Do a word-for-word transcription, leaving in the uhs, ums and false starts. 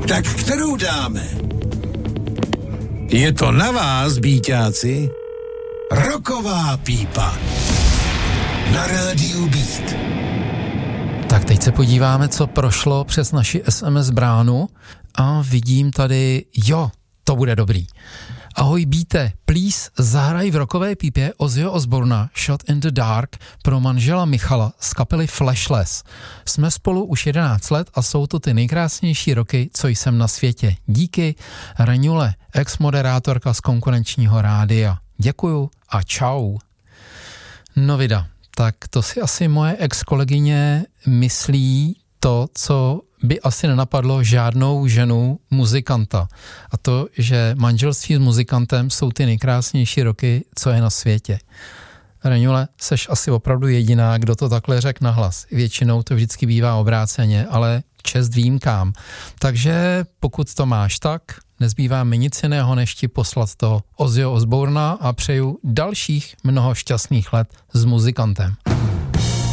Tak kterou dáme? Je to na vás, bíťáci. Rocková pípa. Na rádiu Beat. Tak teď se podíváme, co prošlo přes naši es em es bránu a vidím tady, jo, to bude dobrý. Ahoj Beate, please zahraj v rockové pípě Ozzyho Osbourna Shot in the Dark pro manžela Michala z kapely Flashless. Jsme spolu už jedenáct let a jsou to ty nejkrásnější roky, co jsem na světě. Díky, Renule, ex-moderátorka z konkurenčního rádia. Děkuju a čau. No vida, tak to si asi moje ex-kolegyně myslí to, co by asi nenapadlo žádnou ženu muzikanta. A to, že manželství s muzikantem jsou ty nejkrásnější roky, co je na světě. Renule, seš asi opravdu jediná, kdo to takhle řekl nahlas. Většinou to vždycky bývá obráceně, ale čest výjimkám. Takže pokud to máš tak, nezbývá mi nic jiného, než ti poslat toho Ozzyho Osbourna a přeju dalších mnoho šťastných let s muzikantem.